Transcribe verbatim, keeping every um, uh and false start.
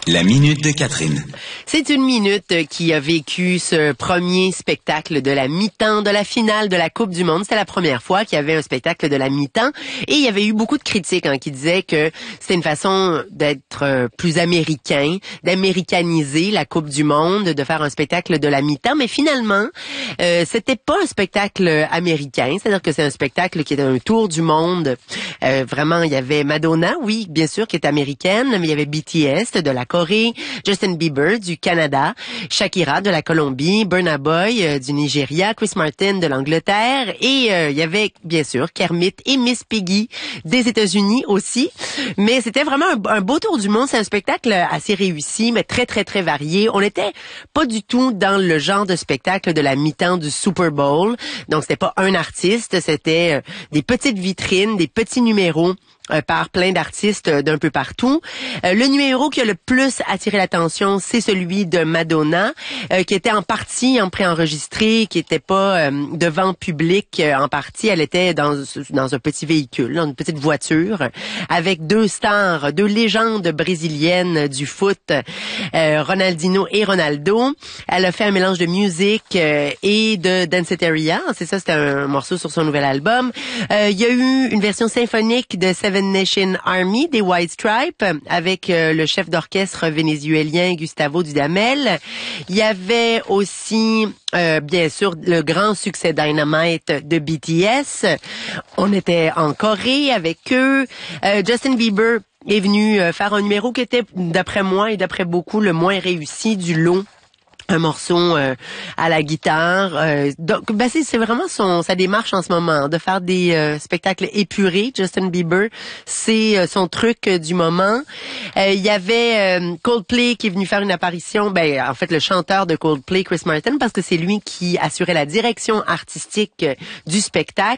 La minute de Catherine. C'est une minute qui a vécu ce premier spectacle de la mi-temps de la finale de la Coupe du Monde. C'était la première fois qu'il y avait un spectacle de la mi-temps et il y avait eu beaucoup de critiques hein, qui disaient que c'était une façon d'être euh, plus américain, d'américaniser la Coupe du Monde, de faire un spectacle de la mi-temps. Mais finalement, euh, c'était pas un spectacle américain, c'est-à-dire que c'est un spectacle qui est un tour du monde. Euh, vraiment, il y avait Madonna, oui, bien sûr, qui est américaine, mais il y avait B T S de la Corée, Justin Bieber du Canada, Shakira de la Colombie, Burna Boy euh, du Nigeria, Chris Martin de l'Angleterre et euh, il y avait bien sûr Kermit et Miss Piggy des États-Unis aussi. Mais c'était vraiment un, un beau tour du monde. C'est un spectacle assez réussi, mais très très très varié. On n'était pas du tout dans le genre de spectacle de la mi-temps du Super Bowl. Donc c'était pas un artiste, c'était euh, des petites vitrines, des petits numéros. Euh, par plein d'artistes euh, d'un peu partout. Euh, le numéro qui a le plus attiré l'attention, c'est celui de Madonna, euh, qui était en partie en préenregistré, qui était pas euh, devant public euh, en partie. Elle était dans dans un petit véhicule, dans une petite voiture, avec deux stars, deux légendes brésiliennes du foot, euh, Ronaldinho et Ronaldo. Elle a fait un mélange de musique euh, et de Danceteria. C'est ça, c'était un morceau sur son nouvel album. Euh, il y a eu une version symphonique de Seven Nation Army des White Stripes avec euh, le chef d'orchestre vénézuélien Gustavo Dudamel. Il y avait aussi euh, bien sûr le grand succès Dynamite de B T S. On était en Corée avec eux. Euh, Justin Bieber est venu euh, faire un numéro qui était d'après moi et d'après beaucoup le moins réussi du lot. Un morceau euh, à la guitare. Euh, donc, ben c'est, c'est vraiment son sa démarche en ce moment, de faire des euh, spectacles épurés. Justin Bieber, c'est euh, son truc euh, du moment. Euh, Il y avait euh, Coldplay qui est venu faire une apparition. Ben, en fait, le chanteur de Coldplay, Chris Martin, parce que c'est lui qui assurait la direction artistique euh, du spectacle.